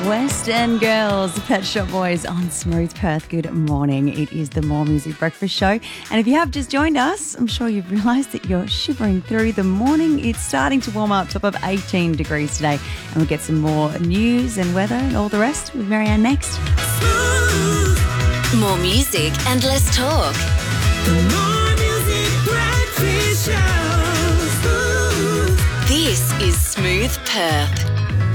West End Girls, the Pet Shop Boys on Smooth Perth. Good morning. It is the More Music Breakfast Show. And if you have just joined us, I'm sure you've realised that you're shivering through the morning. It's starting to warm up, top of 18 degrees today. And we'll get some more news and weather and all the rest with Marianne next. More music and less talk. More Music Breakfast Show. This is Smooth Perth.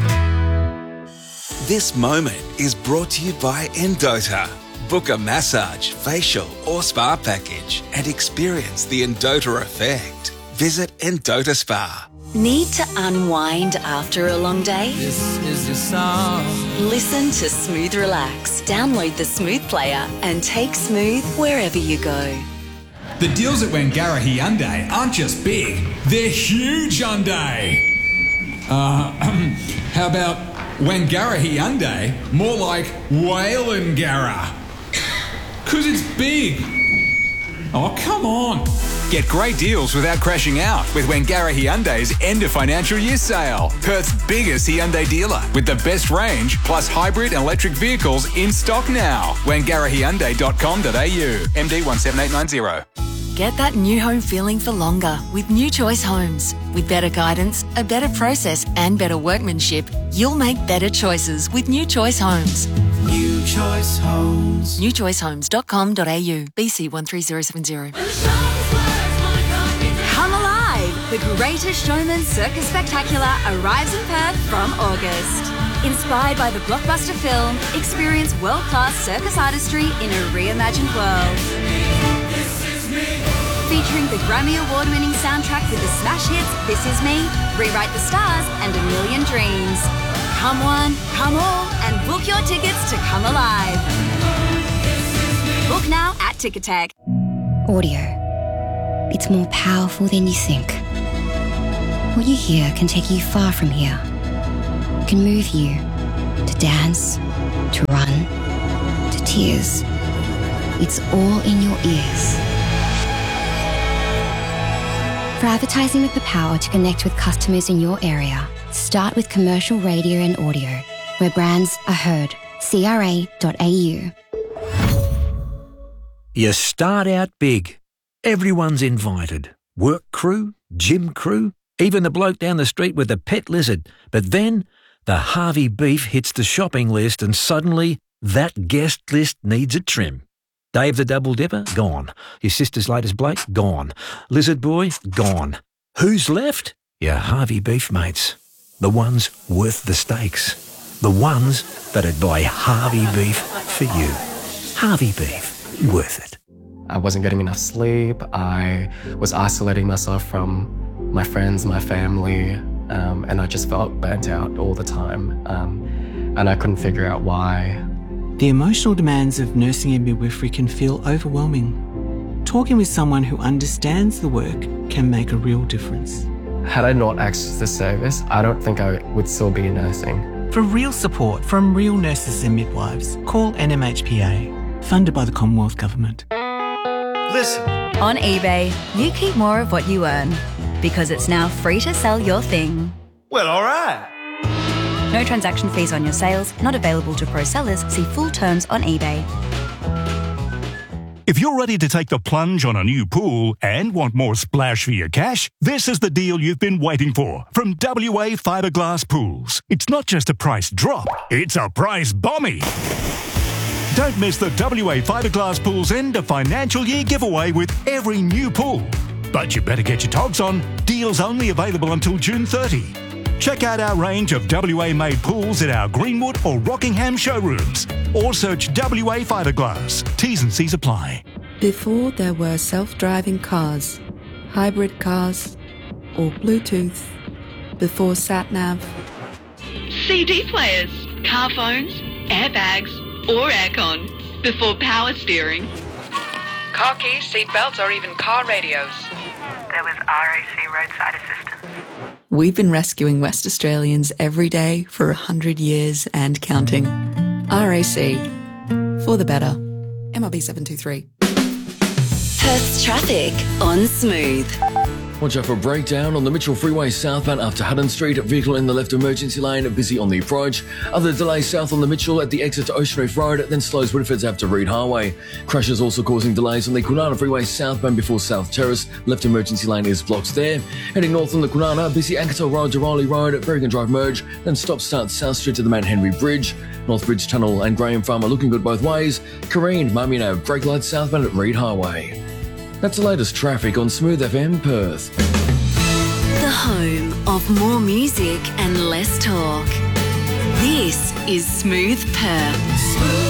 This moment is brought to you by Endota. Book a massage, facial or spa package and experience the Endota effect. Visit Endota Spa. Need to unwind after a long day? This is your song. Listen to Smooth Relax. Download the Smooth player and take Smooth wherever you go. The deals at Wangara Hyundai aren't just big, they're huge Hyundai. How about Wangara Hyundai? More like Whalengara. 'Cause it's big. Oh, come on. Get great deals without crashing out with Wangara Hyundai's end of financial year sale. Perth's biggest Hyundai dealer with the best range plus hybrid and electric vehicles in stock now. WangaraHyundai.com.au. MD 17890. Get that new home feeling for longer with New Choice Homes. With better guidance, a better process and better workmanship, you'll make better choices with New Choice Homes. New Choice Homes. newchoicehomes.com.au. BC 13070. Come Alive! The Greatest Showman Circus Spectacular arrives in Perth from August. Inspired by the blockbuster film, experience world-class circus artistry in a reimagined world. Featuring the Grammy Award-winning soundtrack with the smash hits This Is Me, Rewrite the Stars and A Million Dreams. Come one, come all, and book your tickets to Come Alive. Book now at Ticketek. Audio. It's more powerful than you think. What you hear can take you far from here. It can move you to dance, to run, to tears. It's all in your ears. For advertising with the power to connect with customers in your area, start with commercial radio and audio, where brands are heard. CRA.au. You start out big. Everyone's invited. Work crew, gym crew, even the bloke down the street with the pet lizard. But then the Harvey beef hits the shopping list and suddenly that guest list needs a trim. Dave the Double Dipper? Gone. Your sister's latest bloke? Gone. Lizard Boy? Gone. Who's left? Your Harvey beef mates. The ones worth the stakes. The ones that'd buy Harvey beef for you. Harvey beef. Worth it. I wasn't getting enough sleep. I was isolating myself from my friends, my family, and I just felt burnt out all the time. And I couldn't figure out why. The emotional demands of nursing and midwifery can feel overwhelming. Talking with someone who understands the work can make a real difference. Had I not accessed the service, I don't think I would still be nursing. For real support from real nurses and midwives, call NMHPA, funded by the Commonwealth Government. Listen. On eBay, you keep more of what you earn because it's now free to sell your thing. Well, all right. No transaction fees on your sales, not available to pro sellers. See full terms on eBay. If you're ready to take the plunge on a new pool and want more splash for your cash, this is the deal you've been waiting for from WA Fiberglass Pools. It's not just a price drop, it's a price bombie. Don't miss the WA Fiberglass Pools end of financial year giveaway with every new pool. But you better get your togs on. Deals only available until June 30. Check out our range of WA-made pools at our Greenwood or Rockingham showrooms. Or search WA Fiberglass. T's and C's apply. Before there were self-driving cars, hybrid cars, or Bluetooth, before sat-nav. CD players, car phones, airbags, or aircon, before power steering. Car keys, seat belts, or even car radios. There was RAC roadside assistance. We've been rescuing West Australians every day for 100 years and counting. RAC. For the better. MRB 723. Perth's traffic on Smooth. Watch out for a breakdown on the Mitchell Freeway southbound after Hutton Street. Vehicle in the left emergency lane, busy on the approach. Other delays south on the Mitchell at the exit to Ocean Reef Road, then slows Whitford's after Reed Highway. Crashes also causing delays on the Kwinana Freeway southbound before South Terrace. Left emergency lane is blocked there. Heading north on the Kwinana, busy Anketel Road to Riley Road, Berrigan Drive merge, then stop-start South Street to the Mount Henry Bridge. North Bridge Tunnel and Graham Farm are looking good both ways. Kareen, Marmion Ave, brake lights southbound at Reed Highway. That's the latest traffic on Smooth FM Perth. The home of more music and less talk. This is Smooth Perth.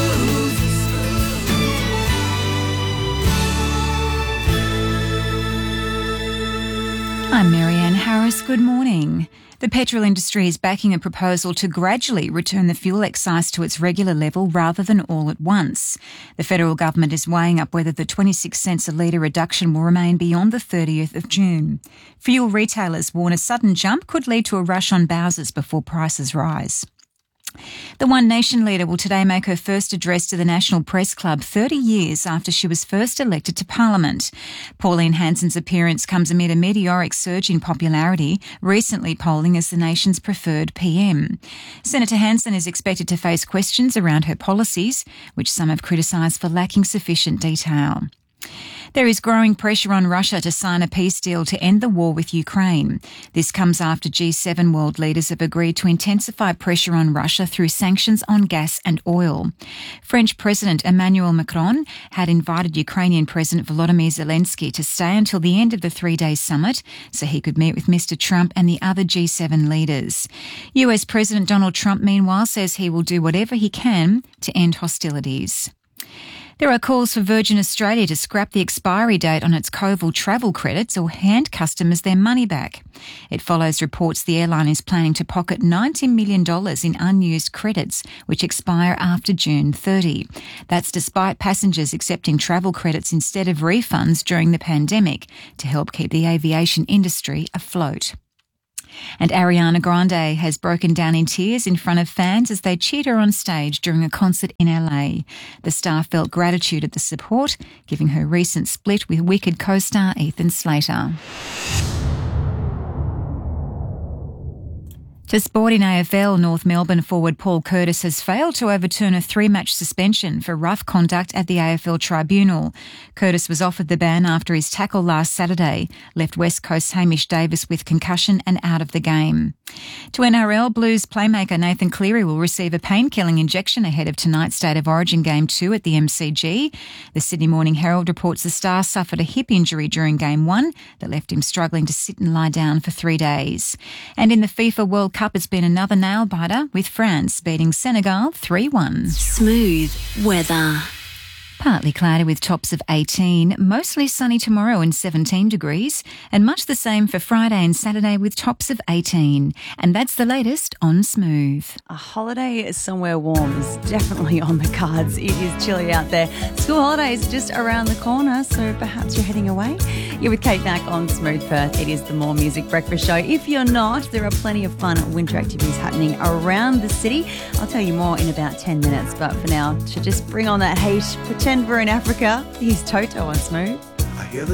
I'm Marianne Harris. Good morning. The petrol industry is backing a proposal to gradually return the fuel excise to its regular level rather than all at once. The federal government is weighing up whether the 26 cents a litre reduction will remain beyond the 30th of June. Fuel retailers warn a sudden jump could lead to a rush on Bowsers before prices rise. The One Nation leader will today make her first address to the National Press Club 30 years after she was first elected to Parliament. Pauline Hanson's appearance comes amid a meteoric surge in popularity, recently polling as the nation's preferred PM. Senator Hanson is expected to face questions around her policies, which some have criticised for lacking sufficient detail. There is growing pressure on Russia to sign a peace deal to end the war with Ukraine. This comes after G7 world leaders have agreed to intensify pressure on Russia through sanctions on gas and oil. French President Emmanuel Macron had invited Ukrainian President Volodymyr Zelensky to stay until the end of the three-day summit so he could meet with Mr. Trump and the other G7 leaders. US President Donald Trump, meanwhile, says he will do whatever he can to end hostilities. There are calls for Virgin Australia to scrap the expiry date on its Coval travel credits or hand customers their money back. It follows reports the airline is planning to pocket $90 million in unused credits, which expire after June 30. That's despite passengers accepting travel credits instead of refunds during the pandemic to help keep the aviation industry afloat. And Ariana Grande has broken down in tears in front of fans as they cheered her on stage during a concert in LA. The star felt gratitude at the support, giving her recent split with Wicked co-star Ethan Slater. To sport in AFL, North Melbourne forward Paul Curtis has failed to overturn a three-match suspension for rough conduct at the AFL Tribunal. Curtis was offered the ban after his tackle last Saturday left West Coast's Hamish Davis with concussion and out of the game. To NRL, Blues playmaker Nathan Cleary will receive a pain-killing injection ahead of tonight's State of Origin Game 2 at the MCG. The Sydney Morning Herald reports the star suffered a hip injury during Game 1 that left him struggling to sit and lie down for 3 days. And in the FIFA World Cup, it's been another nail-biter with France beating Senegal 3-1. Smooth weather. Partly cloudy with tops of 18, mostly sunny tomorrow and 17 degrees, and much the same for Friday and Saturday with tops of 18. And that's the latest on Smooth. A holiday somewhere warm is definitely on the cards. It is chilly out there. School holidays just around the corner, so perhaps you're heading away. You're with Kate Mack on Smooth Perth. It is the More Music Breakfast Show. If you're not, there are plenty of fun winter activities happening around the city. I'll tell you more in about 10 minutes, but for now, to just bring on that heat, pretend we're in Africa. Here's Toto on Smooth.